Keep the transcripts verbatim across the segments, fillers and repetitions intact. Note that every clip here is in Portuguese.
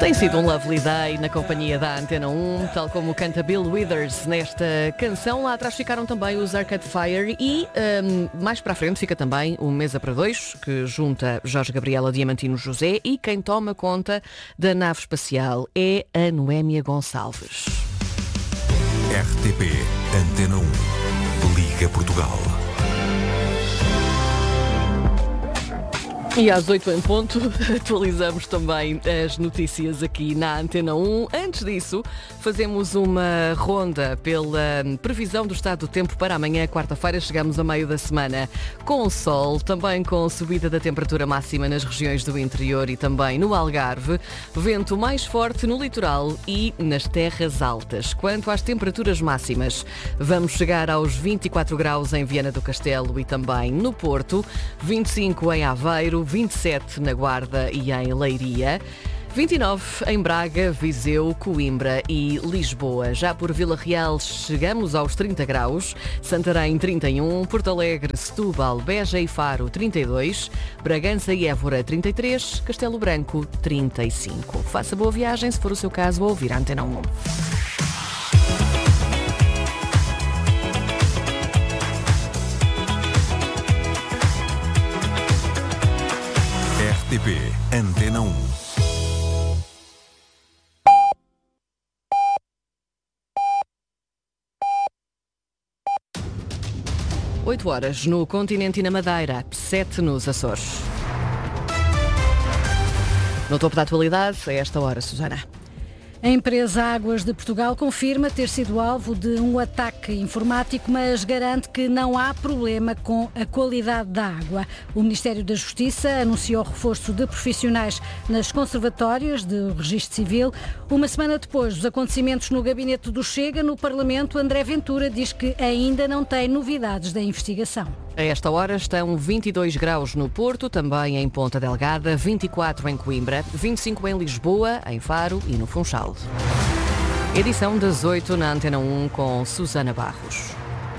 Tem sido um lovely day na companhia da Antena um, tal como canta Bill Withers nesta canção. Lá atrás ficaram também os Arcade Fire e um, mais para a frente fica também o Mesa para Dois, que junta Jorge Gabriela, Diamantino José, e quem toma conta da nave espacial é a Noémia Gonçalves. R T P Antena um. Liga Portugal. E às oito em ponto, atualizamos também as notícias aqui na Antena um. Antes disso, fazemos uma ronda pela previsão do estado do tempo para amanhã, quarta-feira. Chegamos a meio da semana com sol, também com subida da temperatura máxima nas regiões do interior e também no Algarve. Vento mais forte no litoral e nas terras altas. Quanto às temperaturas máximas, vamos chegar aos vinte e quatro graus em Viana do Castelo e também no Porto, vinte e cinco em Aveiro, vinte e sete na Guarda e em Leiria, vinte e nove em Braga, Viseu, Coimbra e Lisboa. Já por Vila Real chegamos aos trinta graus, Santarém trinta e um, Porto Alegre, Setúbal, Beja e Faro trinta e dois, Bragança e Évora trinta e três, Castelo Branco trinta e cinco. Faça boa viagem, se for o seu caso, a ouvir a Antena um. R T P Antena um. oito horas no continente e na Madeira, sete nos Açores. No topo da atualidade, a esta hora, Susana. A empresa Águas de Portugal confirma ter sido alvo de um ataque informático, mas garante que não há problema com a qualidade da água. O Ministério da Justiça anunciou reforço de profissionais nas conservatórias de Registro Civil. Uma semana depois dos acontecimentos no gabinete do Chega, no Parlamento, André Ventura diz que ainda não tem novidades da investigação. A esta hora estão vinte e dois graus no Porto, também em Ponta Delgada, vinte e quatro em Coimbra, vinte e cinco em Lisboa, em Faro e no Funchal. Edição das oito na Antena um com Susana Barros.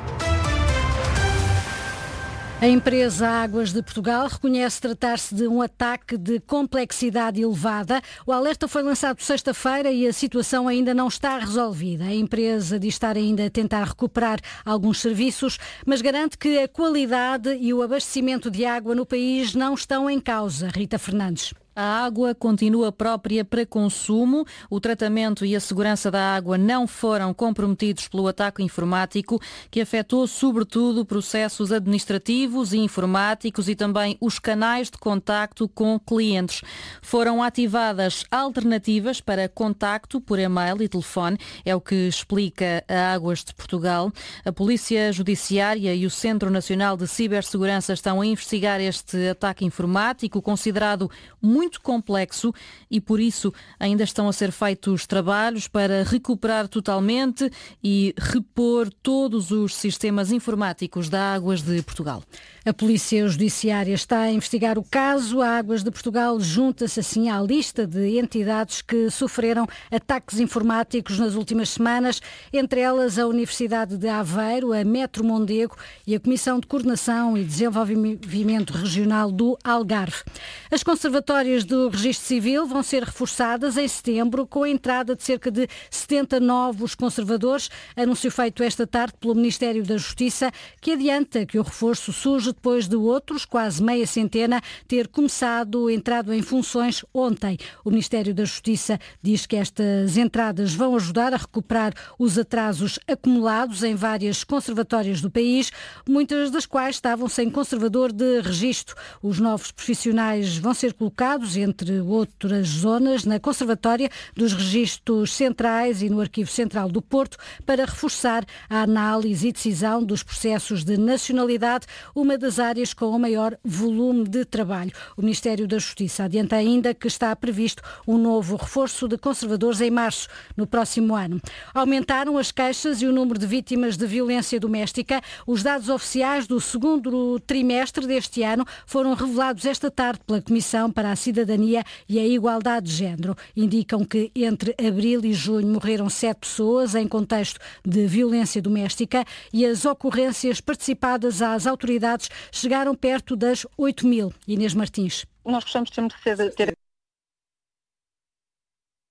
A empresa Águas de Portugal reconhece tratar-se de um ataque de complexidade elevada. O alerta foi lançado sexta-feira e a situação ainda não está resolvida. A empresa diz estar ainda a tentar recuperar alguns serviços, mas garante que a qualidade e o abastecimento de água no país não estão em causa. Rita Fernandes. A água continua própria para consumo. O tratamento e a segurança da água não foram comprometidos pelo ataque informático, que afetou sobretudo processos administrativos e informáticos e também os canais de contacto com clientes. Foram ativadas alternativas para contacto por e-mail e telefone, é o que explica a Águas de Portugal. A Polícia Judiciária e o Centro Nacional de Cibersegurança estão a investigar este ataque informático, considerado muito muito complexo e por isso ainda estão a ser feitos trabalhos para recuperar totalmente e repor todos os sistemas informáticos da Águas de Portugal. A Polícia Judiciária está a investigar o caso. A Águas de Portugal junta-se assim à lista de entidades que sofreram ataques informáticos nas últimas semanas, entre elas a Universidade de Aveiro, a Metro Mondego e a Comissão de Coordenação e Desenvolvimento Regional do Algarve. As conservatórias do Registro Civil vão ser reforçadas em setembro com a entrada de cerca de setenta novos conservadores, anúncio feito esta tarde pelo Ministério da Justiça, que adianta que o reforço surge depois de outros, quase meia centena, ter começado, entrado em funções ontem. O Ministério da Justiça diz que estas entradas vão ajudar a recuperar os atrasos acumulados em várias conservatórias do país, muitas das quais estavam sem conservador de registro. Os novos profissionais vão ser colocados, entre outras zonas, na Conservatória dos Registros Centrais e no Arquivo Central do Porto, para reforçar a análise e decisão dos processos de nacionalidade, uma das áreas com o maior volume de trabalho. O Ministério da Justiça adianta ainda que está previsto um novo reforço de conservadores em março, no próximo ano. Aumentaram as queixas e o número de vítimas de violência doméstica. Os dados oficiais do segundo trimestre deste ano foram revelados esta tarde pela Comissão para a Cidadania e a Igualdade de Género. Indicam que entre abril e junho morreram sete pessoas em contexto de violência doméstica e as ocorrências participadas às autoridades chegaram perto das oito mil. Inês Martins. Nós gostamos sempre de ter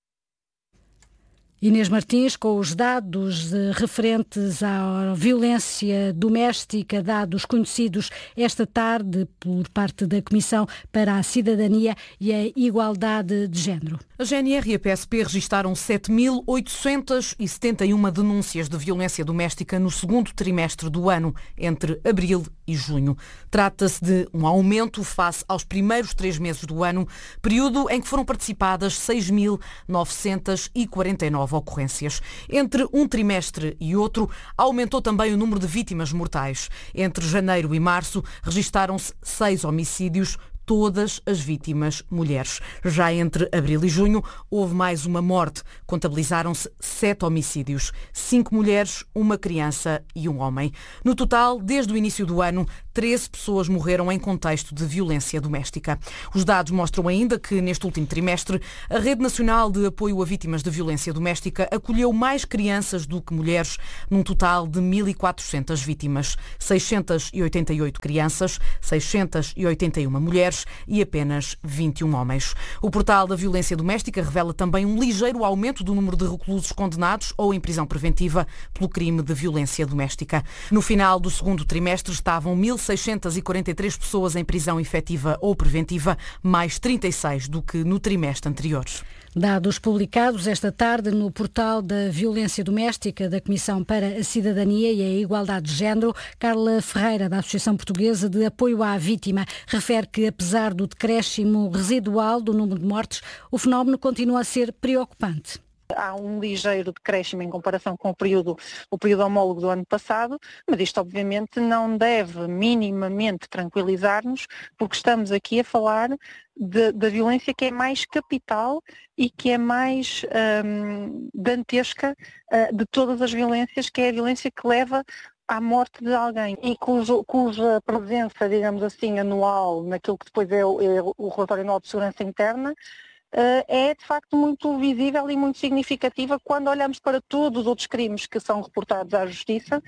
Inês Martins, com os dados referentes à violência doméstica, dados conhecidos esta tarde por parte da Comissão para a Cidadania e a Igualdade de Género. A G N R e a P S P registaram sete mil oitocentas e setenta e uma denúncias de violência doméstica no segundo trimestre do ano, entre abril e junho. Trata-se de um aumento face aos primeiros três meses do ano, período em que foram participadas seis mil novecentas e quarenta e nove ocorrências. Entre um trimestre e outro, aumentou também o número de vítimas mortais. Entre janeiro e março, registaram-se seis homicídios, todas as vítimas mulheres. Já entre abril e junho, houve mais uma morte. Contabilizaram-se sete homicídios, cinco mulheres, uma criança e um homem. No total, desde o início do ano, treze pessoas morreram em contexto de violência doméstica. Os dados mostram ainda que, neste último trimestre, a Rede Nacional de Apoio a Vítimas de Violência Doméstica acolheu mais crianças do que mulheres, num total de mil e quatrocentas vítimas. seiscentas e oitenta e oito crianças, seiscentas e oitenta e uma mulheres e apenas vinte e um homens. O portal da violência doméstica revela também um ligeiro aumento do número de reclusos condenados ou em prisão preventiva pelo crime de violência doméstica. No final do segundo trimestre estavam mil seiscentas e quarenta e três pessoas em prisão efetiva ou preventiva, mais trinta e seis do que no trimestre anterior. Dados publicados esta tarde no portal da violência doméstica da Comissão para a Cidadania e a Igualdade de Género, Carla Ferreira, da Associação Portuguesa de Apoio à Vítima, refere que, apesar do decréscimo residual do número de mortes, o fenómeno continua a ser preocupante. Há um ligeiro decréscimo em comparação com o período, o período homólogo do ano passado, mas isto obviamente não deve minimamente tranquilizar-nos, porque estamos aqui a falar de, da violência que é mais capital e que é mais hum, dantesca uh, de todas as violências, que é a violência que leva à morte de alguém e cujo, cuja presença, digamos assim, anual naquilo que depois é o, é o relatório anual de segurança interna, Uh, é de facto muito visível e muito significativa quando olhamos para todos os outros crimes que são reportados à Justiça,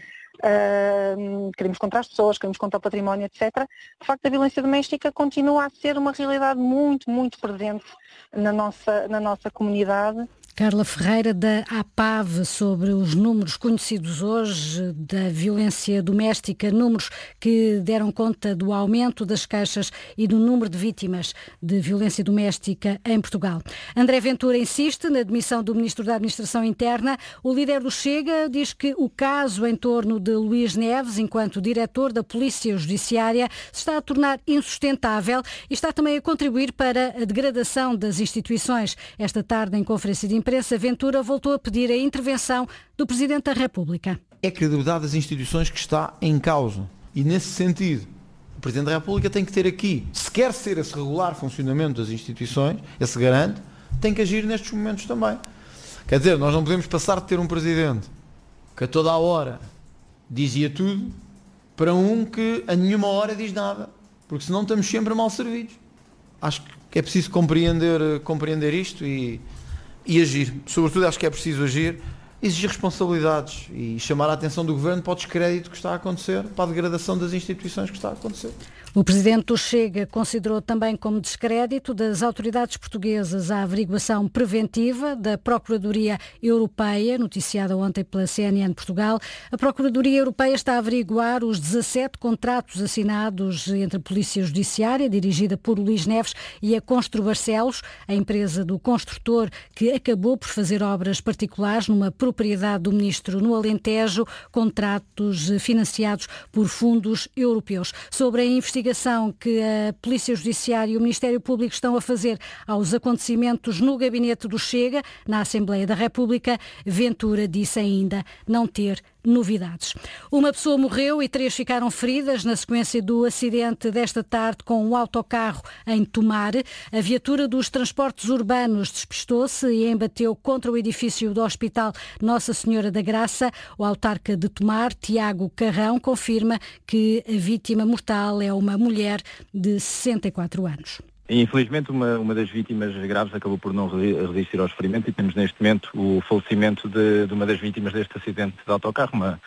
uh, crimes contra as pessoas, crimes contra o património, etcétera. De facto, a violência doméstica continua a ser uma realidade muito, muito presente na nossa, na nossa comunidade. Carla Ferreira, da APAV, sobre os números conhecidos hoje da violência doméstica, números que deram conta do aumento das queixas e do número de vítimas de violência doméstica em Portugal. André Ventura insiste na demissão do Ministro da Administração Interna. O líder do Chega diz que o caso em torno de Luís Neves, enquanto diretor da Polícia Judiciária, se está a tornar insustentável e está também a contribuir para a degradação das instituições. Esta tarde, em conferência de imprensa, Ventura voltou a pedir a intervenção do Presidente da República. É a credibilidade das instituições que está em causa. E, nesse sentido, o Presidente da República tem que ter aqui, se quer ser esse regular funcionamento das instituições, esse garante, tem que agir nestes momentos também. Quer dizer, nós não podemos passar de ter um Presidente que a toda a hora dizia tudo para um que a nenhuma hora diz nada, porque senão estamos sempre mal servidos. Acho que é preciso compreender, compreender isto e E agir. Sobretudo acho que é preciso agir, exigir responsabilidades e chamar a atenção do Governo para o descrédito que está a acontecer, para a degradação das instituições que está a acontecer. O Presidente do Chega considerou também como descrédito das autoridades portuguesas a averiguação preventiva da Procuradoria Europeia, noticiada ontem pela C N N Portugal. A Procuradoria Europeia está a averiguar os dezassete contratos assinados entre a Polícia Judiciária, dirigida por Luís Neves, e a Constru Barcelos, a empresa do construtor que acabou por fazer obras particulares numa propriedade do Ministro no Alentejo, contratos financiados por fundos europeus. Sobre a investigação que a Polícia Judiciária e o Ministério Público estão a fazer aos acontecimentos no gabinete do Chega, na Assembleia da República, Ventura disse ainda não ter novidades. Uma pessoa morreu e três ficaram feridas na sequência do acidente desta tarde com um autocarro em Tomar. A viatura dos transportes urbanos despistou-se e embateu contra o edifício do Hospital Nossa Senhora da Graça. O autarca de Tomar, Tiago Carrão, confirma que a vítima mortal é uma mulher de sessenta e quatro anos. Infelizmente, uma, uma das vítimas graves acabou por não resistir aos ferimentos e temos neste momento o falecimento de, de uma das vítimas deste acidente de autocarro, uma,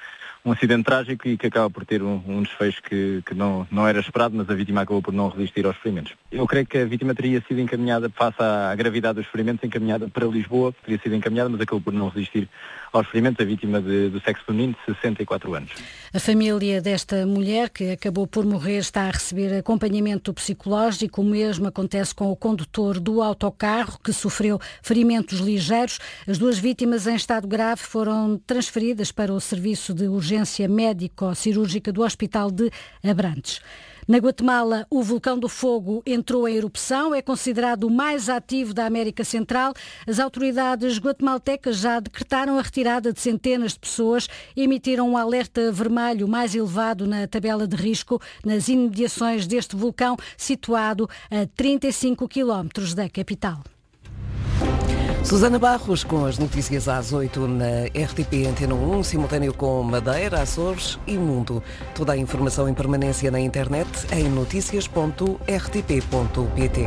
um acidente trágico e que acaba por ter um, um desfecho que, que não, não era esperado, mas a vítima acabou por não resistir aos ferimentos. Eu creio que a vítima teria sido encaminhada, face à gravidade dos ferimentos, encaminhada para Lisboa, teria sido encaminhada, mas acabou por não resistir aos ferimentos, a vítima de, do sexo feminino de sessenta e quatro anos. A família desta mulher, que acabou por morrer, está a receber acompanhamento psicológico. O mesmo acontece com o condutor do autocarro, que sofreu ferimentos ligeiros. As duas vítimas em estado grave foram transferidas para o serviço de urgência médico-cirúrgica do Hospital de Abrantes. Na Guatemala, o vulcão do Fogo entrou em erupção, é considerado o mais ativo da América Central. As autoridades guatemaltecas já decretaram a retirada de centenas de pessoas e emitiram um alerta vermelho mais elevado na tabela de risco nas imediações deste vulcão, situado a trinta e cinco quilómetros da capital. Susana Barros com as notícias às oito na R T P Antena um, simultâneo com Madeira, Açores e Mundo. Toda a informação em permanência na internet em noticias ponto r t p ponto p t.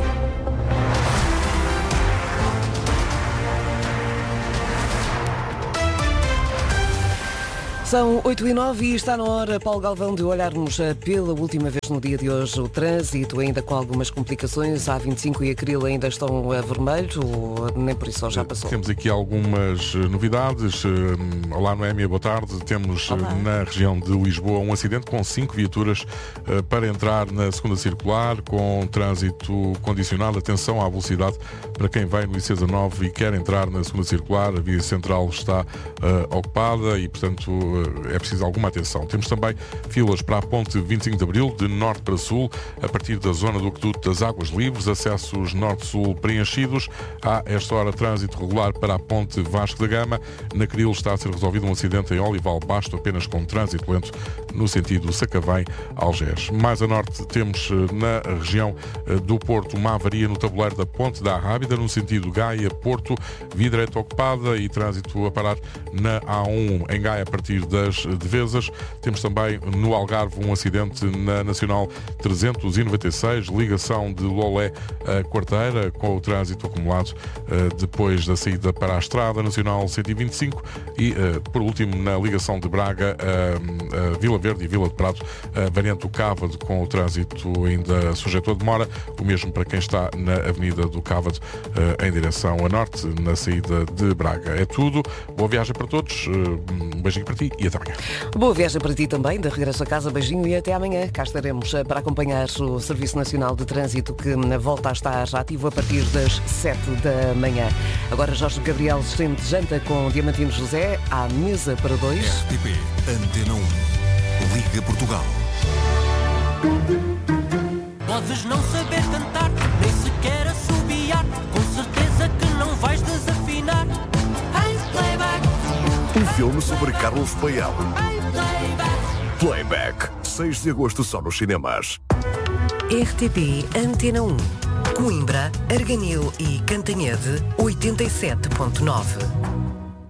São oito e nove e está na hora, Paulo Galvão, de olharmos pela última vez no dia de hoje o trânsito, ainda com algumas complicações. A A vinte e cinco e a Cril ainda estão a vermelho, ou nem por isso já passou? Temos aqui algumas novidades. Olá, Noémia, boa tarde. Temos Olá. Na região de Lisboa um acidente com cinco viaturas para entrar na segunda circular, com trânsito condicionado. Atenção à velocidade para quem vem no I C dezanove e quer entrar na segunda circular. A via central está uh, ocupada e, portanto, é preciso alguma atenção. Temos também filas para a ponte vinte e cinco de Abril, de norte para sul, a partir da zona do aqueduto das Águas Livres, acessos norte-sul preenchidos. Há esta hora trânsito regular para a ponte Vasco da Gama. Na Cril está a ser resolvido um acidente em Olival Basto, apenas com trânsito lento no sentido Sacavém-Algés. Mais a norte temos na região do Porto uma avaria no tabuleiro da ponte da Arrábida, no sentido Gaia-Porto, via direita ocupada e trânsito a parar na A um em Gaia a partir das Devesas. Temos também no Algarve um acidente na Nacional trezentos e noventa e seis, ligação de Lolé a Quarteira, com o trânsito acumulado uh, depois da saída para a Estrada Nacional cento e vinte e cinco e, uh, por último, na ligação de Braga a, a Vila Verde e Vila de Prado, a variante do Cávado, com o trânsito ainda sujeito a demora, o mesmo para quem está na Avenida do Cávado uh, em direção a norte, na saída de Braga. É tudo. Boa viagem para todos. Uh, um beijinho para ti e até amanhã. Boa viagem para ti também, de regresso a casa, beijinho e até amanhã. Cá estaremos para acompanhar o Serviço Nacional de Trânsito, que volta a estar já ativo a partir das sete da manhã. Agora Jorge Gabriel estende janta com Diamantino José à mesa para dois. R T P Antena um, Liga Portugal. Podes não saber cantar, nem sequer assobiar, com certeza que não vais desafinar. Hey, playback. Um filme sobre Carlos Paião. Playback, seis de agosto só nos cinemas. R T P Antena um. Coimbra, Arganil e Cantanhede, oitenta e sete ponto nove.